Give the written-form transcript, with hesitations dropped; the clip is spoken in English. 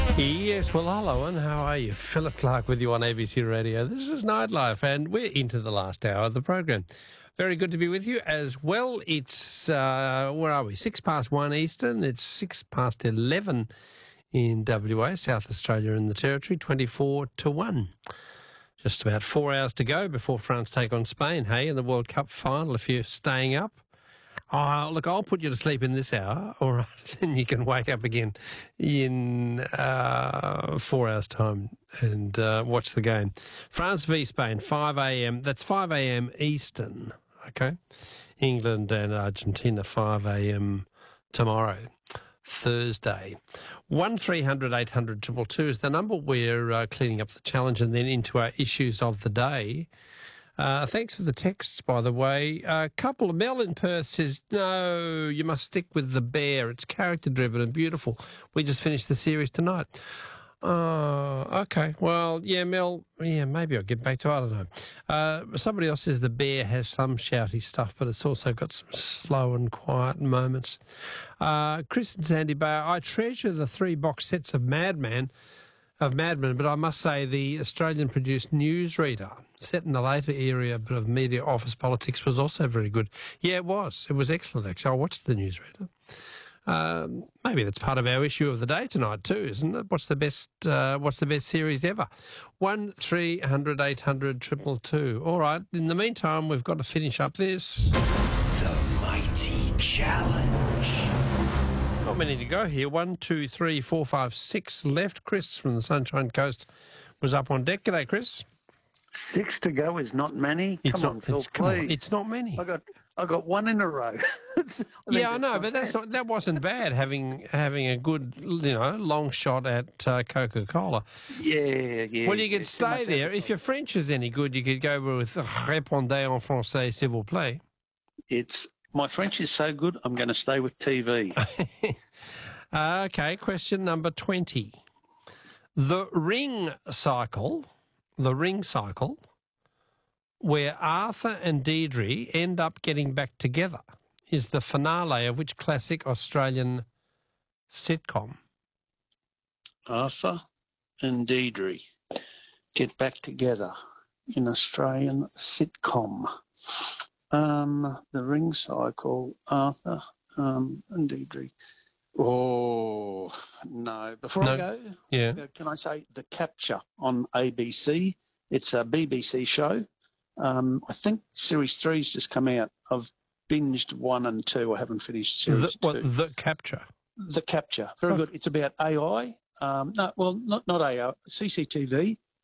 Yes, well, hello, and how are you? Philip Clark with you on ABC Radio. This is Nightlife, and we're into the last hour of the program. Very good to be with you as well. It's, where are we? 1:06 Eastern. It's 11 in WA, South Australia and the Territory, 24-1. Just about 4 hours to go before France take on Spain, hey, in the World Cup final, if you're staying up. Oh, look, I'll put you to sleep in this hour, all right? Then you can wake up again in 4 hours' time and watch the game. France v Spain, 5 a.m. That's 5 a.m. Eastern, okay? England and Argentina, 5 a.m. tomorrow, Thursday. 1300 800 222 is the number. We're cleaning up the challenge and then into our issues of the day. Thanks for the texts, by the way. A couple of Mel in Perth says, no, you must stick with the bear. It's character-driven and beautiful. We just finished the series tonight. Okay. Well, yeah, Mel, yeah, maybe I'll get back to it. I don't know. Somebody else says the bear has some shouty stuff, but it's also got some slow and quiet moments. Chris and Sandy Bay, I treasure the 3 box sets of Mad Men, but I must say the Australian-produced Newsreader, set in the later era but of media office politics, was also very good. Yeah, it was. It was excellent, actually. I watched the Newsreader. Maybe that's part of our issue of the day tonight too, isn't it? What's the best series ever? 1300 800 222. All right. In the meantime, we've got to finish up this. The Mighty Challenge. Not many to go here. 1, 2, 3, 4, 5, 6 left. Chris from the Sunshine Coast was up on deck. G'day, Chris. 6 to go is not many. Come on, Phil, please. It's not many. I got 1 in a row. I know, but that wasn't bad. Having a good, long shot at Coca-Cola. Yeah. Well, you could stay there. If your French is any good, you could go with "Répondez en français, s'il vous plaît." My French is so good, I'm going to stay with TV. Okay, question number 20. The ring cycle, where Arthur and Deirdre end up getting back together, is the finale of which classic Australian sitcom? Arthur and Deirdre get back together in Australian sitcom. The ring cycle, Arthur and Deirdre. Oh, no. I go, can I say The Capture on ABC? It's a BBC show. I think Series 3's just come out. I've binged 1 and 2. I haven't finished Series 2. The Capture? The Capture. Very good. It's about AI. Not AI, CCTV.